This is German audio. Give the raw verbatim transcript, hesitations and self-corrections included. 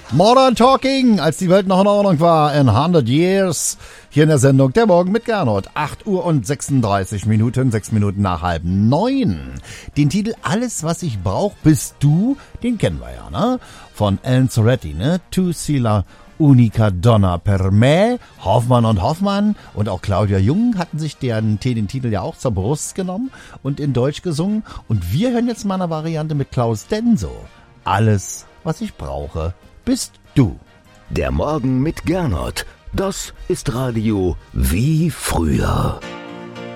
Modern Talking, als die Welt noch in Ordnung war, in hundred years. Hier in der Sendung Der Morgen mit Gernot. acht Uhr und sechsunddreißig Minuten, sechs Minuten nach halb neun. Den Titel Alles, was ich brauch, bist du, den kennen wir ja, ne? Von Alan Soretti, ne? Tu sei la unica donna per me. Hoffmann und Hoffmann und auch Claudia Jung hatten sich den, den Titel ja auch zur Brust genommen und in Deutsch gesungen. Und wir hören jetzt mal eine Variante mit Klaus Denso. Alles, was ich brauche, bist du. Der Morgen mit Gernot. Das ist Radio wie früher.